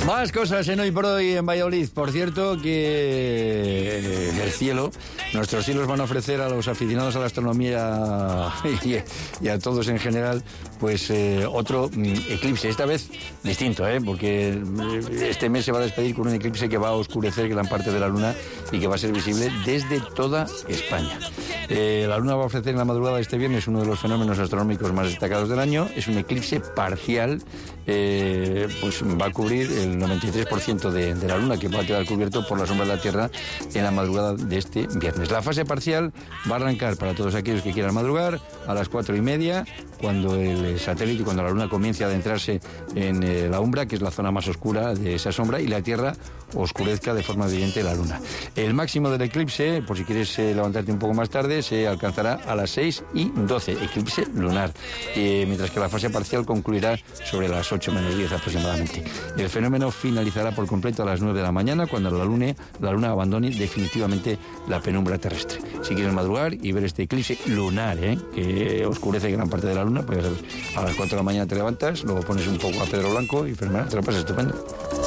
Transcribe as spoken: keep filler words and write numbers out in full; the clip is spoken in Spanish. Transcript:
Más cosas en Hoy por Hoy en Valladolid. Por cierto, que el cielo, nuestros cielos van a ofrecer a los aficionados a la astronomía y, y a todos en general, pues eh, otro eclipse, esta vez distinto, ¿eh? Porque este mes se va a despedir con un eclipse que va a oscurecer gran parte de la luna y que va a ser visible desde toda España. Eh, la luna va a ofrecer en la madrugada de este viernes uno de los fenómenos astronómicos más destacados del año. Es un eclipse parcial, eh, pues va a cubrir el noventa y tres por ciento de, de la luna, que va a quedar cubierto por la sombra de la Tierra en la madrugada de este viernes. La fase parcial va a arrancar para todos aquellos que quieran madrugar a las cuatro y media, cuando el satélite, cuando la luna comience a adentrarse en eh, la umbra, que es la zona más oscura de esa sombra, y la Tierra oscurezca de forma evidente la luna. El máximo del eclipse, por si quieres eh, levantarte un poco más tarde, se alcanzará a las seis y doce, eclipse lunar, eh, mientras que la fase parcial concluirá sobre las ocho menos diez aproximadamente. El fenómeno finalizará por completo a las nueve de la mañana, cuando la luna, la luna abandone definitivamente la penumbra terrestre. Si quieres madrugar y ver este eclipse lunar, ¿eh? que oscurece gran parte de la luna, pues a las cuatro de la mañana te levantas, luego pones un poco a Pedro Blanco y fenomenal, te lo pasas estupendo.